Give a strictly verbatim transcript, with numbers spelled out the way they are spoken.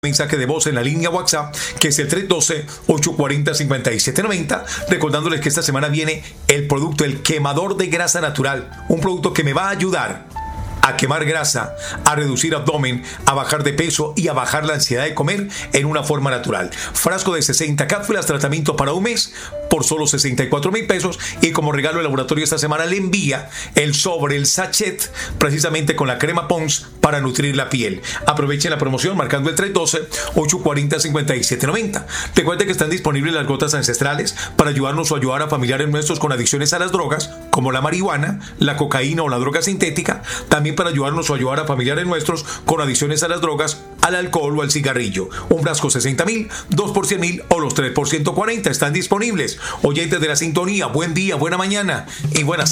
Mensaje de voz en la línea WhatsApp, que es el tres uno dos, ocho cuatro cero, cinco siete nueve cero, recordándoles que esta semana viene el producto, el quemador de grasa natural, un producto que me va a ayudar a quemar grasa, a reducir abdomen, a bajar de peso y a bajar la ansiedad de comer en una forma natural. Frasco de sesenta cápsulas, tratamiento para un mes por solo sesenta y cuatro mil pesos, y como regalo el laboratorio esta semana le envía el sobre, el sachet, precisamente con la crema Pons para nutrir la piel. Aprovechen la promoción marcando el tres uno dos, ocho cuatro cero, cinco siete nueve cero. Recuerden que están disponibles las gotas ancestrales para ayudarnos o ayudar a familiares nuestros con adicciones a las drogas, como la marihuana, la cocaína o la droga sintética. También para ayudarnos o ayudar a familiares nuestros con adicciones a las drogas, al alcohol o al cigarrillo. Un frasco sesenta mil, dos por cien mil o los tres por ciento cuarenta están disponibles. Oyentes de la sintonía, buen día, buena mañana y buenas